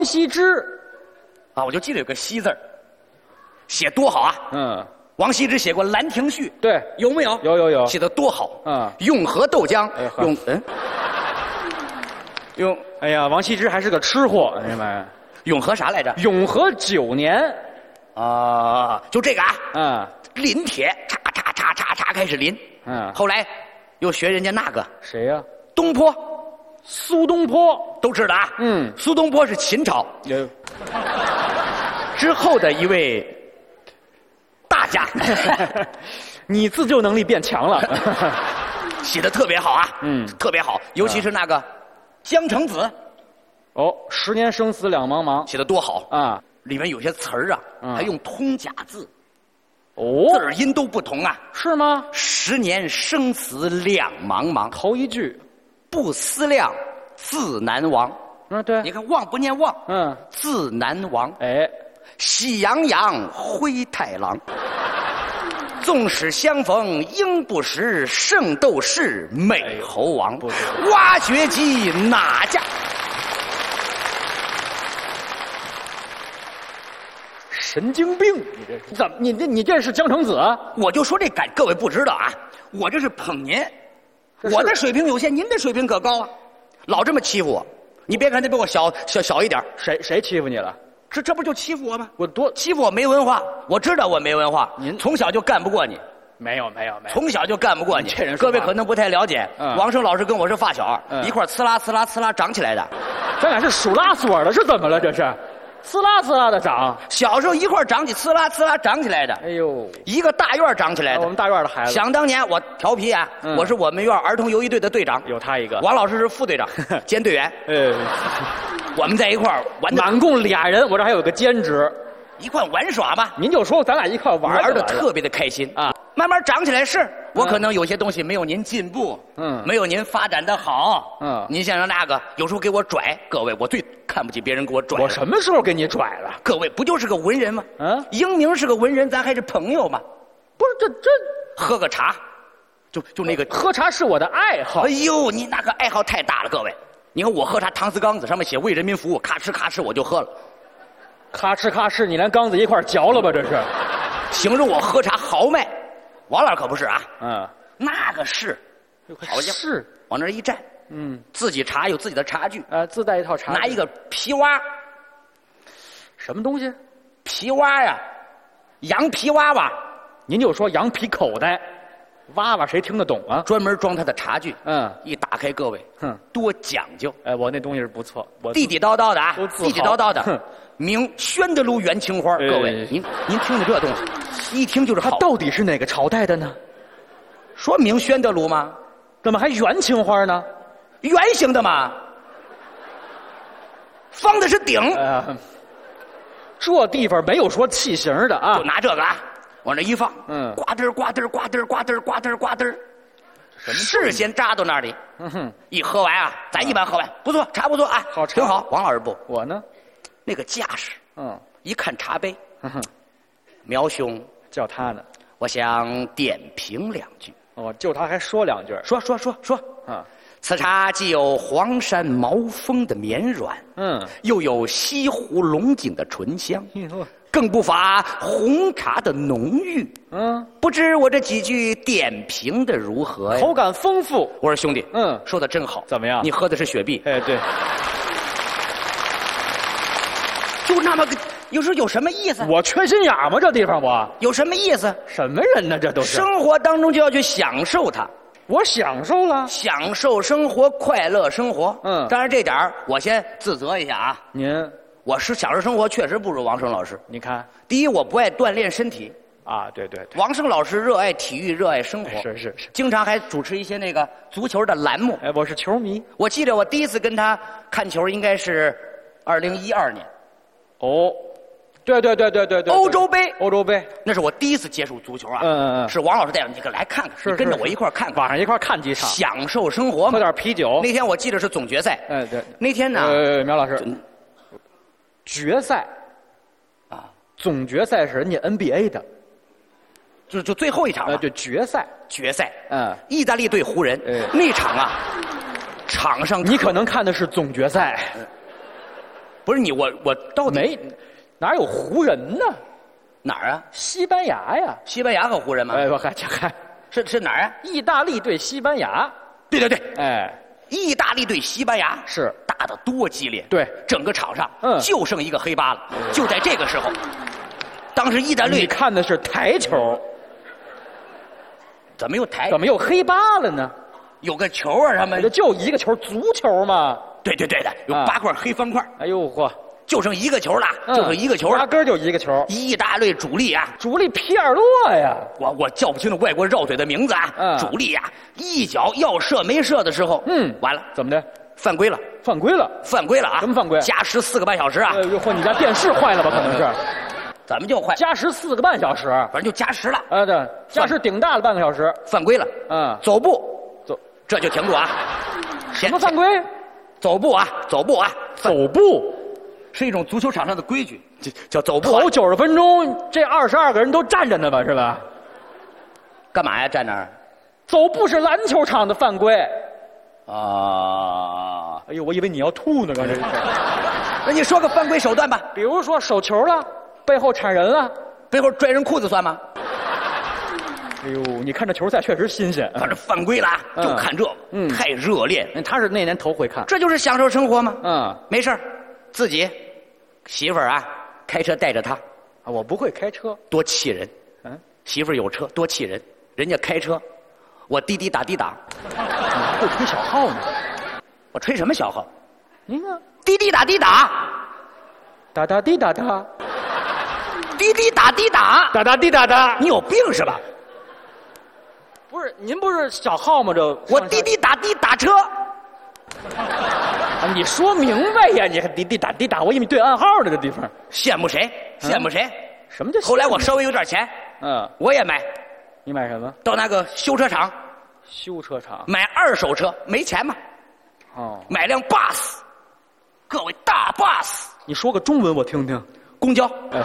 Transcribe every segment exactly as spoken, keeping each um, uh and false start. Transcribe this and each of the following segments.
羲之啊，我就记得有个羲字儿，写多好啊！ 嗯， 王羲之写过《兰亭序》， 对， 有没有？ 有有有， 写的多好！ 嗯， 永和豆浆， 哎呵永嗯，永哎呀，王羲之还是个吃货，明白？ 永和啥来着？ 永和九年啊，就这个啊， 啊， 临帖，嚓嚓嚓嚓嚓开始临， 嗯， 后来又学人家那个谁呀？ 东坡， 苏东坡， 都知道啊。 嗯， 苏东坡是秦朝有之后的一位大家， 你自救能力变强了。 写的特别好啊， 嗯， 特别好，尤其是那个江城子， 哦，十年生死两茫茫写的多好啊！ 里面有些词儿啊， 嗯还用通假字， 哦， 字儿音都不同啊。 是吗？ 十年生死两茫茫， 头一句， 不思量，自难忘。 嗯，对， 你看忘不念忘， 嗯， 自难忘。 哎， 喜羊羊，灰太狼。纵使相逢应不识，圣斗士美猴王。 不是挖掘机哪家？ 神经病！你这是怎么？你这你这是江城子啊？ 我就说这感，各位不知道啊，我这是捧您， 这是我的水平有限，您的水平可高啊，老这么欺负我。你别看他比我小小小一点， 谁谁欺负你了？ 这这不就欺负我吗？ 我多欺负我没文化，我知道我没文化， 您从小就干不过你。 没有没有没有， 从小就干不过你， 这人说话各位可能不太了解。 嗯王声老师跟我是发小， 嗯一块儿呲啦呲啦呲啦长起来的。 咱俩是数拉锁的，是怎么了？这是，呲啦呲啦的长。 小时候一块儿长起，呲啦呲啦长起来的。 哎呦， 一个大院儿长起来的。 我们大院的孩子， 想当年我调皮啊， 嗯我是我们院儿童游击队的队长， 有他一个。 王老师是副队长兼队员， 呃， 我们在一块儿玩的满共俩人，我这还有个兼职。 一块玩耍嘛， 您就说咱俩一块玩玩的的特别的开心啊。 慢慢长起来是，我可能有些东西没有您进步， 嗯没有您发展的好， 嗯您像那个有时候给我拽，各位我最看不起别人给我拽了。 我什么时候给你拽了？ 各位不就是个文人吗？ 嗯英明是个文人，咱还是朋友吗？ 不是这这， 喝个茶，就就那个， 喝茶是我的爱好哎。呦，你那个爱好太大了，各位。你看我喝茶，搪瓷缸子上面写为人民服务，咔哧咔哧我就喝了， 咔哧咔哧，你连缸子一块儿嚼了吧？这是。 形容我喝茶豪迈。王老师可不是啊， 嗯， 那个是，好家伙， 是， 往那儿一站， 嗯， 自己茶有自己的茶具， 呃，自带一套茶具。 拿一个皮蛙， 什么东西？ 皮蛙呀，羊皮娃娃， 您就说羊皮口袋，娃娃谁听得懂啊？ 专门装他的茶具。 嗯， 一打开，各位， 哼， 多讲究， 哎，我那东西是不错，我地地道道的啊都，自豪地地道道的哼。 名宣德炉元青花， 哎各位，您您听听这东西，一听就是好。 它到底是哪个朝代的呢？ 说明宣德炉吗？ 怎么还元青花呢？ 圆形的嘛，方的是顶， 呃，这地方没有说器型的啊就。拿这个啊，往这一放， 嗯呱嘚儿呱嘚儿呱嘚儿呱嘚儿呱嘚儿呱嘚儿，事先扎到那里， 嗯哼， 一喝完啊，咱一般喝完不错，茶不错啊， 好茶挺好。王老师不， 我呢， 那个架势， 嗯， 一看茶杯， 哼哼， 苗兄， 叫他呢。 我想点评两句。 哦，就他还说两句。 说说说说， 啊， 此茶既有黄山毛峰的绵软， 嗯， 又有西湖龙井的醇香， 哟， 更不乏红茶的浓郁。 嗯， 不知我这几句点评的如何呀？ 口感丰富。 我说兄弟， 嗯说的真好。 怎么样你喝的是雪碧， 哎，对， 就那么个，有时候有什么意思？ 我缺心眼儿吗？这地方我有什么意思？ 什么人呢？这都是。 生活当中就要去享受它， 我享受了。 享受生活，快乐生活。 嗯当然这点儿我先自责一下啊， 您， 我是享受生活确实不如王声老师。 你看第一，我不爱锻炼身体， 啊，对对对， 王声老师热爱体育，热爱生活， 是是是。 经常还主持一些那个足球的栏目。 哎，我是球迷。 我记得我第一次跟他看球应该是二零一二年哦，对对对对对对， 欧洲杯， 欧洲杯。 那是我第一次接触足球啊。 嗯嗯嗯是王老师带着你可来看看， 是你跟着是我一块儿看看， 晚上一块儿看几场， 享受生活嘛。 喝点啤酒。 那天我记得是总决赛， 哎，对。 那天呢， 呃，苗老师就， 决赛啊， 总决赛是人家 N B A 的， 就就最后一场呃， 嘛， 对，决赛。 决赛， 嗯， 意大利对湖人哎， 那场啊，场上你可能看的是总决赛。 不是你，我我到底没，哪有湖人呢？ 哪儿啊？ 西班牙呀！ 西班牙和湖人吗？ 哎，我还还是是哪儿啊？ 意大利对西班牙。 对对对， 哎， 意大利对西班牙是打得多激烈！ 对， 整个场上嗯就剩一个黑八了。就在这个时候，当时意大利你看的是台球， 怎么又抬？ 怎么又黑八了呢？ 有个球啊？他们这就一个球，足球嘛。 对对对的，有啊八块黑方块， 哎呦嚯， 就剩一个球了，就剩一个球了。 压根儿就一个球。 意大利主力啊， 主力皮尔洛呀， 我我叫不清那外国绕嘴的名字啊。 嗯主力啊，一脚要射没射的时候， 嗯完了， 怎么的？ 犯规了， 犯规了？ 犯规了啊！ 什么犯规加时四个半小时啊！ 呃，或你家电视坏了吧？可能是怎么就坏？ 加时四个半小时。 反正就加时了， 啊，对，加时顶大了半个小时。 犯规了。 嗯， 走步， 走这就停住啊！ 什么犯规？ 走步啊，走步啊， 走步。 是一种足球场上的规矩，这叫走步啊。 跑九十分钟，这二十二个人都站着呢吧？是吧？ 干嘛呀？站那儿？ 走步是篮球场的犯规。 啊， 哎呦，我以为你要吐呢，刚才。 那你说个犯规手段吧？ 比如说手球了，背后铲人了。 背后拽人裤子算吗？ 哎呦，你看这球赛确实新鲜。 反正犯规了啊， 嗯就看这个， 嗯太热烈了。 他是那年头回看。 这就是享受生活吗？ 嗯， 没事儿自己媳妇儿啊，开车带着他， 啊，我不会开车。 多气人。 嗯， 媳妇儿有车，多气人。人家开车，我滴滴打滴打， 你还会吹小号呢？ 我吹什么小号？ 您看， 滴滴打滴打， 哒哒滴哒哒， 滴滴打滴打， 哒哒滴哒哒。 你有病是吧？ 不是您不是小号吗？这我滴滴打滴打车， 啊，你说明白呀！你还滴滴打滴打，我以为你对暗号呢，这地方。 羡慕谁？羡慕谁？ 什么叫？ 后来我稍微有点钱， 嗯， 我也买， 你买什么？ 到那个修车厂修车厂。 买二手车，没钱嘛， 哦， 买辆 bus，各位大 bus， 你说个中文我听听。 公交， 哎，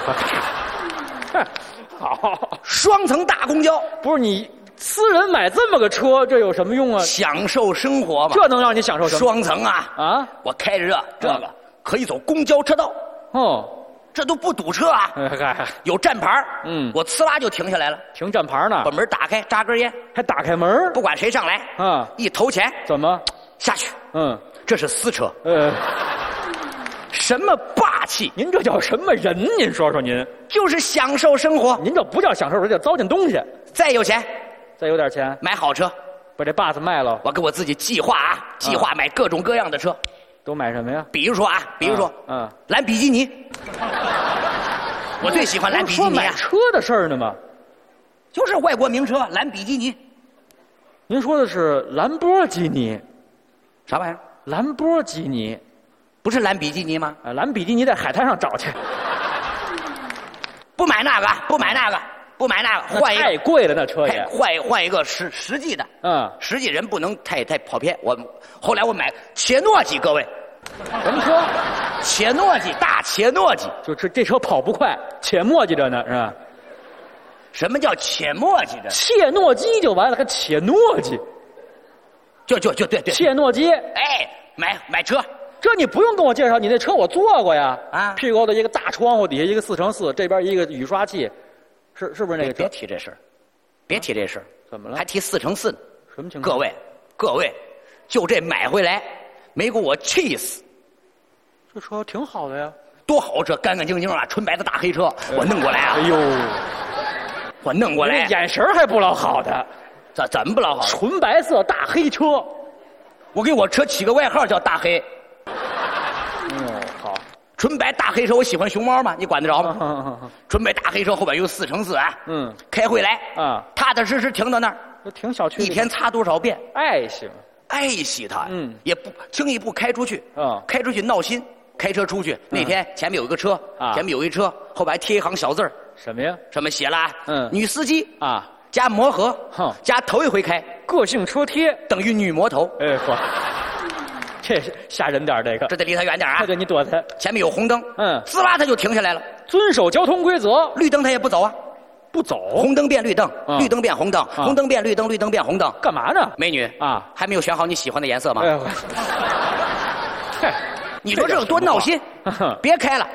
好， 双层大公交， 不是你私人买这么个车，这有什么用啊？ 享受生活嘛。 这能让你享受什么？ 双层啊啊？ 我开着这这个可以走公交车道， 哦， 这都不堵车啊， 哎嗨， 有站牌儿嗯我呲啦就停下来了， 停站牌呢把，门打开，扎根烟， 还打开门不管谁上来， 啊？ 一投钱怎么？ 下去， 嗯， 这是私车， 呃， 什么霸气？ 您这叫什么人？您说说您， 就是享受生活。 您这不叫享受，这叫糟践东西。 再有钱， 再有点钱， 买好车， 把这把子卖了， 我给我自己计划啊，计划买各种各样的车， 都买什么呀？ 比如说啊，比如说， 嗯， 蓝比基尼，我最喜欢蓝比基说尼啊， 买车的事儿呢吗？ 就是外国名车蓝比基尼， 您说的是兰博基尼， 啥玩意儿？ 兰博基尼， 不是蓝比基尼吗？ 啊，蓝比基尼在海滩上找去， 不买那个，不买那个，不买那个，换一个， 太贵了，那车哎也， 换一换一个实实际的， 嗯， 实际人不能太太跑偏。我后来我买切诺基，各位， 什么车？ 切诺基大切诺基， 就这这车跑不快，且磨叽着呢，是吧？ 什么叫切墨迹的？ 切诺基就完了，还且诺基， 就就就对对， 切诺基， 哎，买买车， 这你不用跟我介绍，你那车我坐过呀。 啊屁股的一个大窗户底下一个四乘四，这边一个雨刷器，是是不是那个车别别？提这事儿，别提这事儿， 怎么了还？提四乘四呢？ 什么情况？ 各位各位，就这买回来，没给我气死！ 这车挺好的呀。 多好车，干干净净啊，纯白的大黑车，我弄过来啊哎，呦， 我弄过来， 眼神还不老好的， 怎怎么不老好？ 纯白色大黑车。 我给我车起个外号叫大黑， 嗯，好。 纯白大黑车，我喜欢熊猫嘛，你管得着吗？ 嗯纯白大黑车后边有四乘四啊， 嗯开回来啊， 踏踏实实停到那儿， 这挺小区的。 一天擦多少遍， 爱惜嘛。 爱惜它， 嗯也不轻易不开出去， 嗯开出去闹心。开车出去那天前面有一个车， 啊前面有一车，后边还贴一行小字儿， 什么呀？ 上面写了啊， 嗯女司机啊， 加磨合哼加头一回开个性车贴。 等于女魔头， 哎呵，这是吓人点儿这个。 这得离他远点啊这。得你躲开， 前面有红灯， 嗯滋啦他就停下来了， 遵守交通规则， 绿灯他也不走啊， 不走。 红灯变绿灯， 嗯绿灯变红灯，红灯变绿灯，绿灯变红灯。 干嘛呢？ 美女啊， 还没有选好你喜欢的颜色吗？ 哎呦，嗨， 你说这有多闹心？ 别开了，